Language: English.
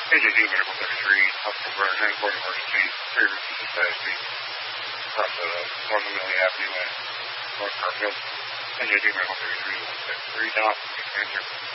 NJD Medical 33, Hospital Burn, Hanford Emergency, 3 Routes to Street, across North Amelia Avenue and North Garfield. NJD Medical 33, 173 Doc, please answer.